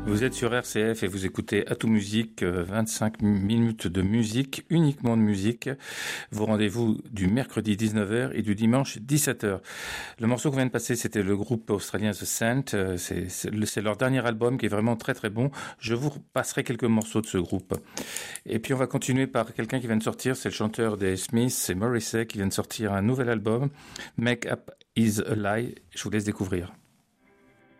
Vous êtes sur RCF et vous écoutez Atout Musique, 25 minutes de musique, uniquement de musique. Vos rendez-vous du mercredi 19h et du dimanche 17h. Le morceau qu'on vient de passer, c'était le groupe australien The Scent. C'est leur dernier album qui est vraiment très très bon. Je vous passerai quelques morceaux de ce groupe. Et puis on va continuer par quelqu'un qui vient de sortir, c'est le chanteur des Smiths, c'est Morrissey qui vient de sortir un nouvel album, Make Up Is a Lie. Je vous laisse découvrir.